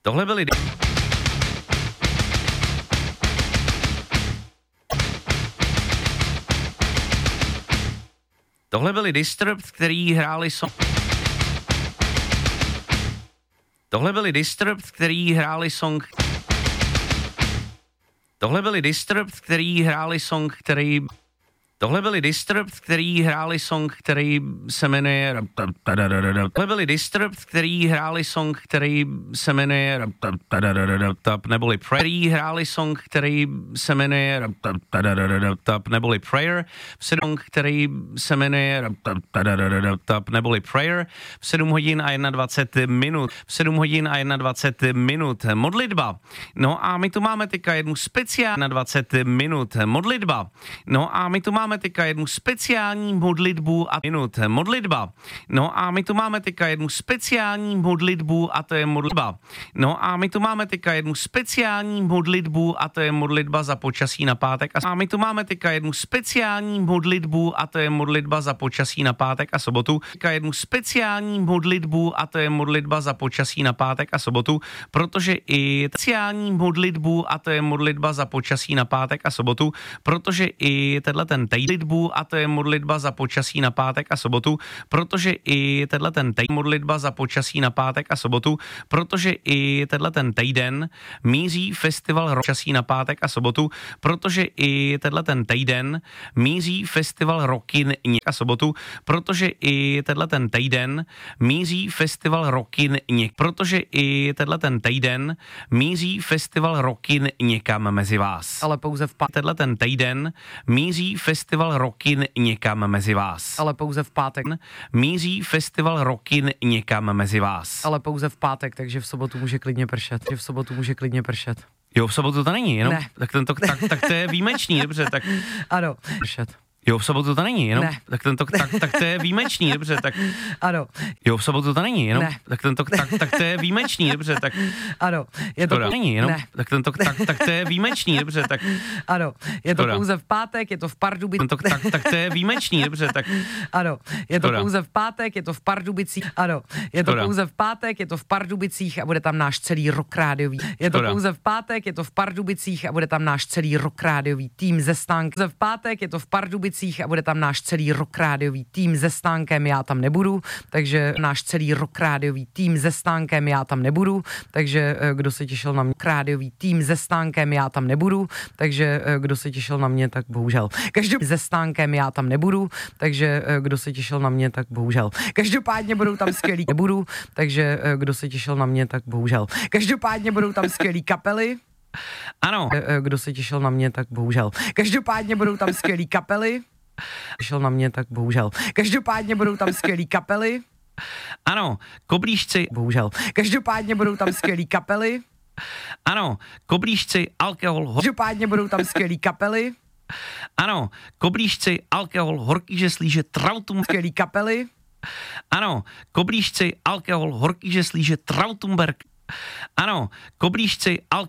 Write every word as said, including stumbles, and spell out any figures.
Tohle byli... Tohle byli Disturbed, který hráli song... Tohle byli Disturbed, který hráli song... Tohle byli Disturbed, který hráli song, který... Tohle byli Disturbed, který hráli song, který se jmenuje... Tohle byli Disturbed, který hráli song, který se jmenuje... Neboli Prayer, který hráli song, který se jmenuje... Neboli Prayer, song, který se jmenuje... Neboli Prayer, v sedm hodin a dvacet jedna minut. V sedm hodin a dvacet jedna minut. Modlitba. No a my tu máme teďka jednu speciální dvacet minut. Modlitba. No a my tu máme teďka jednu speciální modlitbu a minut. Modlitba. No a my tu máme teďka jednu speciální modlitbu a to je modlitba. No a my tu máme teďka jednu speciální modlitbu a to je modlitba za počasí na pátek. A my tu máme teďka jednu speciální modlitbu a to je modlitba za počasí na pátek a sobotu. Teďka jednu speciální modlitbu a to je modlitba za počasí na pátek a sobotu, protože i speciální modlitbu a to je modlitba za počasí na pátek a sobotu, protože i tenhle ten modlitbu a to je modlitba za počasí na pátek a sobotu, protože i tenhle ten týden modlitba za počasí na pátek a sobotu, protože i tenhle ten týden míří festival počasí na pátek a sobotu, protože i tenhle ten týden míří festival roky a sobotu, protože i tenhle ten týden míří festival roky něk, protože i tenhle ten týden míří festival roky někam mezi vás. Ale pouze v pátek. Tenhle ten týden míří festival roky někam mezi vás. Ale pouze v pátek. Míří festival roky někam mezi vás. Ale pouze v pátek, takže v sobotu může klidně pršet. Že v sobotu může klidně pršet. Jo, v sobotu to není, jenom. Ne. Tak, tento, tak, tak to je výjimečný, dobře, tak. Ano, pršet. Jo, v sobotu to není, jenom. Ne. Tak, tento, tak, tak to je výjimečný, dobře, tak. Ano. Jo, v sobotu to není, jenom. Ne. Tak, tento, tak, tak to je výjimečný, dobře, tak. Ano, je to pou... není, jenom. Ne. Tak, tento, tak, tak to je výjimečný, dobře, tak. Ano, je to Škoda. pouze v pátek, je to v Pardubicích. Tento, tak, tak to je výjimečný, dobře, tak. Ano, je to Škoda. pouze v pátek, je to v Pardubicích. Ano, je to Škoda. pouze v pátek, je to v Pardubicích a bude tam náš celý rock rádiový. Je to Škoda. pouze v pátek, je to v Pardubicích a bude tam náš celý rock rádiový tým ze Stánkem. V pátek je to v Pardubicích a bude tam náš celý rock rádiový tým ze Stánkem, já tam nebudu, takže náš celý rock rádiový tým ze Stánkem, já tam nebudu, takže eh, kdo se těšil na mě, rádiový tým ze Stánkem, já tam nebudu, takže eh, kdo se těšil na mě, tak bohužel. Každopádně ze Stánkem já tam nebudu, takže eh, kdo se těšil na mě, tak bohužel. Každopádně budou tam skvělý, nebudu, takže eh, kdo se těšil na mě, tak bohužel. Každopádně budou tam skvělý kapely. Ano. Eh, eh, Kdo se těšil na mě, tak bohužel. Každopádně budou tam skvělý kapely. Těšil na mě, tak bohužel. Každopádně budou tam skvělý kapely. Ano, koblížci. Bohužel. Každopádně budou tam skvělý kapely. Ano, koblížci, alkohol. Ho... Každopádně budou tam skvělý kapely. Ano, koblížci, alkohol, horký žeslíže, trautum. Skvělý kapely. Ano, koblížci, alkohol, horký žeslíže, trautumberg. Ano, koblížci, alkohol.